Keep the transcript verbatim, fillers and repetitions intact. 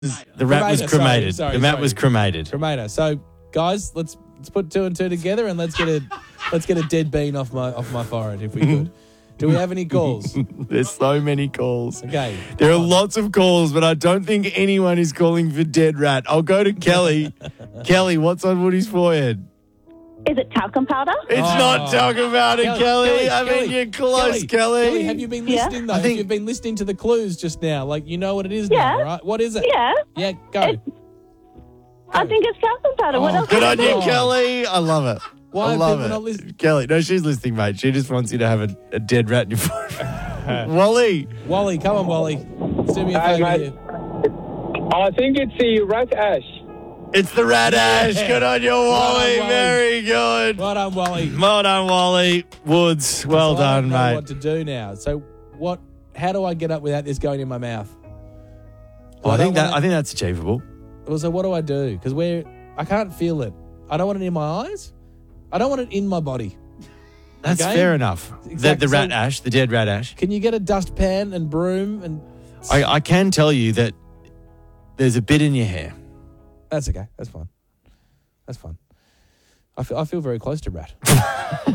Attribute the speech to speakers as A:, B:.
A: The rat was
B: Cremator,
A: cremated.
B: sorry, sorry,
A: the rat
B: sorry.
A: was cremated.
B: Cremator. So, guys, let's let's put two and two together and let's get a let's get a dead bean off my off my forehead if we could. Do we have any calls?
A: There's so many calls.
B: Okay.
A: There are lots of calls, but I don't think anyone is calling for dead rat. I'll go to Kelly. Kelly, what's on Woody's forehead?
C: Is it talcum powder?
A: It's
B: Oh.
A: not talking about it, Kelly.
B: Kelly,
A: I
B: Kelly,
A: mean, you're close, Kelly.
B: Kelly, have you been
C: Yeah?
B: listening though?
A: I
B: Have
A: think-
B: you been listening to the clues just now? Like you know what it is
C: Yeah.
B: now, right? What is it?
C: Yeah.
B: Yeah, go.
C: It's- I think it's talcum powder. What
B: Oh,
C: else?
A: Good
C: is
A: on
C: it?
A: you,
B: God.
A: Kelly. I love it.
B: Why
A: I
B: are
A: love
B: people
A: it.
B: not listening?
A: Kelly, no, she's listening, mate. She just wants you to have a, a dead rat in your forehead. Wally.
B: Wally, come on, Wally. Do me a
D: Hey,
B: favour
D: mate.
B: here.
D: I think it's the rat ash.
A: It's the rat ash. Good on you, Wally.
B: Wally.
A: Very good.
B: Well done, Wally.
A: Well done, Wally. Woods. Well
B: So I
A: done,
B: don't know
A: mate.
B: what to do now. So what? How do I get up without this going in my mouth?
A: Well, I think
B: don't
A: that
B: wanna-
A: I think that's achievable.
B: Well, so what do I do? Because we're I can't feel it. I don't want it in my eyes. I don't want it in my body.
A: That's
B: Okay.
A: fair enough. The,
B: Exactly.
A: the rat
B: So-
A: ash, the dead rat ash.
B: Can you get a dustpan and broom and?
A: I, I can tell you that there's a bit in your hair.
B: That's okay. That's fine. That's fine. I feel, I feel very close to rat.